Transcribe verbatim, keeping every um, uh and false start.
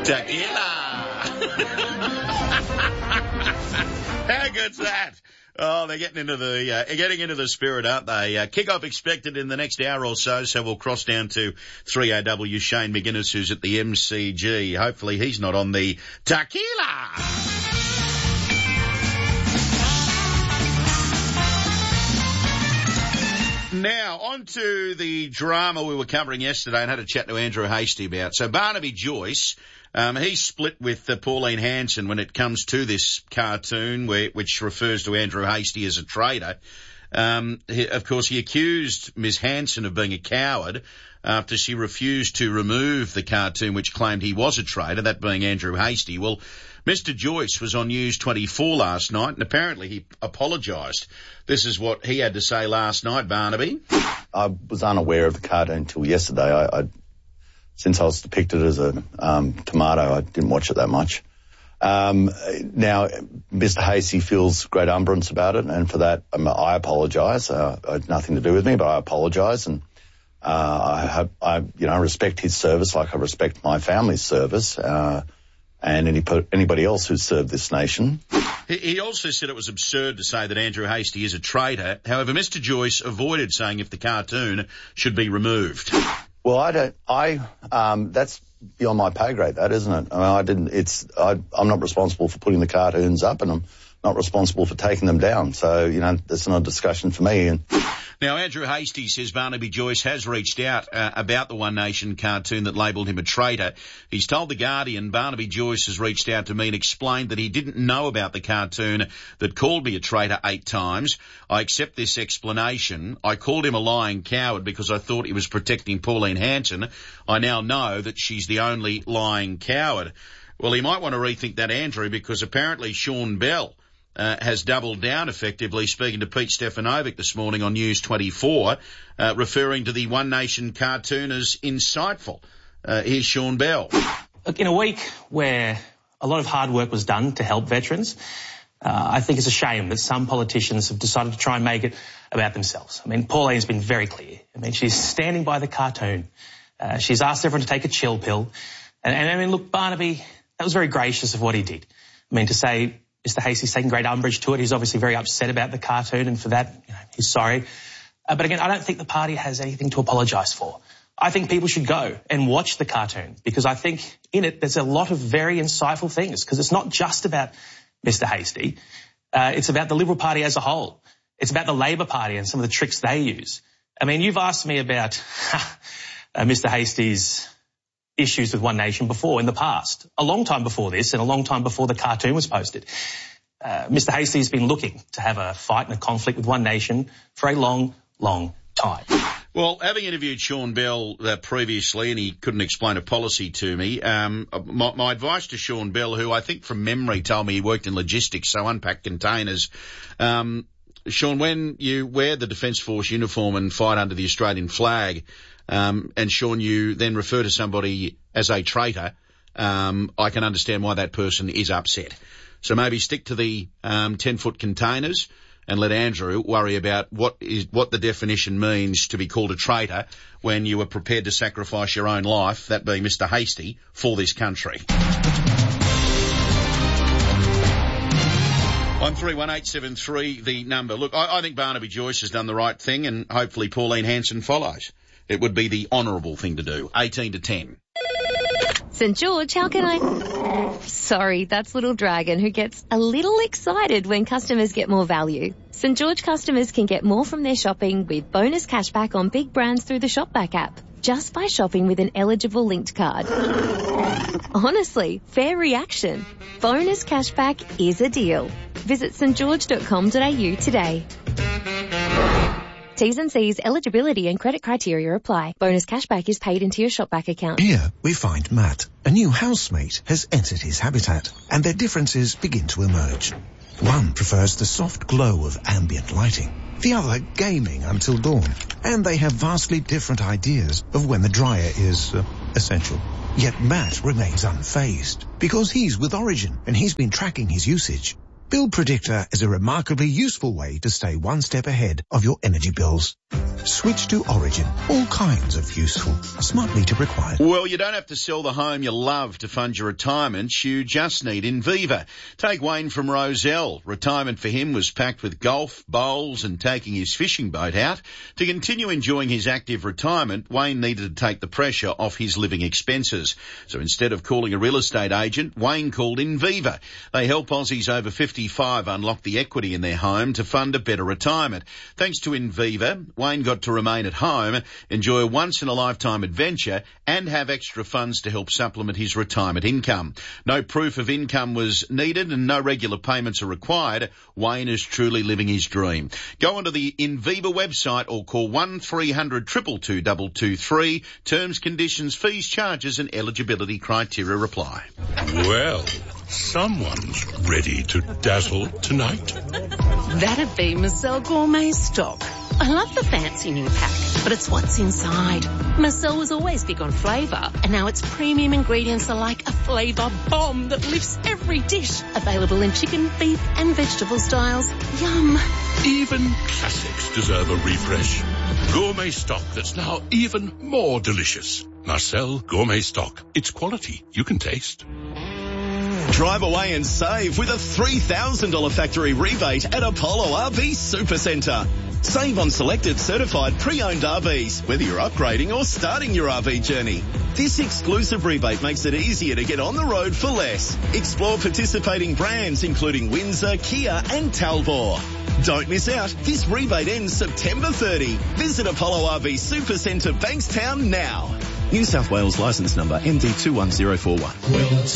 Tequila. How good's that? Oh, they're getting into the uh, getting into the spirit, aren't they? Uh, kick-off expected in the next hour or so, so we'll cross down to three A W Shane McGuinness, who's at the M C G. Hopefully he's not on the tequila. Now, on to the drama we were covering yesterday and had a chat to Andrew Hastie about. So Barnaby Joyce, um, he's split with uh, Pauline Hanson when it comes to this cartoon, where, which refers to Andrew Hastie as a traitor. Um, he, of course, he accused Miss Hanson of being a coward after she refused to remove the cartoon which claimed he was a traitor, that being Andrew Hastie. Well, Mister Joyce was on News twenty-four last night, and apparently he apologised. This is what he had to say last night, Barnaby. I was unaware of the cartoon until yesterday. I, I, since I was depicted as a um, tomato, I didn't watch it that much. Um, now, Mister Hastie feels great umbrance about it, and for that, um, I apologise. Uh, it had nothing to do with me, but I apologise, and uh, I hope I, you know, respect his service like I respect my family's service. Uh, and any, anybody else who's served this nation. He also said it was absurd to say that Andrew Hastie is a traitor. However, Mister Joyce avoided saying if the cartoon should be removed. Well, I don't, I, um, that's beyond my pay grade, that, isn't it? I mean, I didn't, it's, I, I'm not responsible for putting the cartoons up, and I'm not responsible for taking them down. So, you know, that's not a discussion for me. And now, Andrew Hastie says Barnaby Joyce has reached out uh, about the One Nation cartoon that labelled him a traitor. He's told The Guardian Barnaby Joyce has reached out to me and explained that he didn't know about the cartoon that called me a traitor eight times. I accept this explanation. I called him a lying coward because I thought he was protecting Pauline Hanson. I now know that she's the only lying coward. Well, he might want to rethink that, Andrew, because apparently Sean Bell Uh, has doubled down effectively, speaking to Pete Stefanovic this morning on News twenty-four, uh, referring to the One Nation cartoon as insightful. Uh, here's Sean Bell. Look, in a week where a lot of hard work was done to help veterans, uh, I think it's a shame that some politicians have decided to try and make it about themselves. I mean, Pauline's been very clear. I mean, she's standing by the cartoon. Uh, she's asked everyone to take a chill pill. And, and I mean, look, Barnaby, that was very gracious of what he did. I mean, to say Mister Hastie's taking great umbrage to it. He's obviously very upset about the cartoon, and for that, you know, he's sorry. Uh, but again, I don't think the party has anything to apologise for. I think people should go and watch the cartoon, because I think in it there's a lot of very insightful things, because it's not just about Mister Hastie. Uh, it's about the Liberal Party as a whole. It's about the Labor Party and some of the tricks they use. I mean, you've asked me about uh, Mister Hastie's issues with One Nation before, in the past, a long time before this and a long time before the cartoon was posted. Uh, Mister Hastie's been looking to have a fight and a conflict with One Nation for a long, long time. Well, having interviewed Sean Bell uh, previously, and he couldn't explain a policy to me, um, my, my advice to Sean Bell, who I think from memory told me he worked in logistics, so unpack containers, um, Sean, when you wear the Defence Force uniform and fight under the Australian flag, Um, and Sean, you then refer to somebody as a traitor, um, I can understand why that person is upset. So maybe stick to the um, ten-foot containers and let Andrew worry about what is what the definition means to be called a traitor when you were prepared to sacrifice your own life, that being Mister Hastie, for this country. one three one eight seven three, the number. Look, I, I think Barnaby Joyce has done the right thing, and hopefully Pauline Hanson follows. It would be the honourable thing to do. eighteen to ten. St George, how can I... Sorry, that's Little Dragon, who gets a little excited when customers get more value. St George customers can get more from their shopping with bonus cashback on big brands through the Shopback app, just by shopping with an eligible linked card. Honestly, fair reaction. Bonus cashback is a deal. Visit st george dot com dot a u today. T's and C's, eligibility and credit criteria apply. Bonus cashback is paid into your Shopback account. Here we find Matt. A new housemate has entered his habitat, and their differences begin to emerge. One prefers the soft glow of ambient lighting, the other gaming until dawn, and they have vastly different ideas of when the dryer is uh, essential. Yet Matt remains unfazed, because he's with Origin and he's been tracking his usage. Bill Predictor is a remarkably useful way to stay one step ahead of your energy bills. Switch to Origin. All kinds of useful. Smart meter required. Well, you don't have to sell the home you love to fund your retirement. You just need Inviva. Take Wayne from Roselle. Retirement for him was packed with golf, bowls and taking his fishing boat out. To continue enjoying his active retirement, Wayne needed to take the pressure off his living expenses. So instead of calling a real estate agent, Wayne called Inviva. They help Aussies over fifty-five unlock the equity in their home to fund a better retirement. Thanks to Inviva, Wayne got to remain at home, enjoy a once-in-a-lifetime adventure and have extra funds to help supplement his retirement income. No proof of income was needed and no regular payments are required. Wayne is truly living his dream. Go onto the Inviva website or call one three hundred two two two two two three. Terms, conditions, fees, charges and eligibility criteria apply. Well, someone's ready to dazzle tonight. That'd be Marcel Gourmet Stock. I love the fancy new pack, but it's what's inside. Marcel was always big on flavour, and now its premium ingredients are like a flavour bomb that lifts every dish. Available in chicken, beef and vegetable styles. Yum. Even classics deserve a refresh. Gourmet Stock that's now even more delicious. Marcel Gourmet Stock. It's quality you can taste. Drive away and save with a three thousand dollars factory rebate at Apollo R V Supercentre. Save on selected certified pre-owned R Vs, whether you're upgrading or starting your R V journey. This exclusive rebate makes it easier to get on the road for less. Explore participating brands including Windsor, Kia and Talbot. Don't miss out. This rebate ends September thirtieth. Visit Apollo R V Supercentre Bankstown now. New South Wales licence number M D two one zero four one.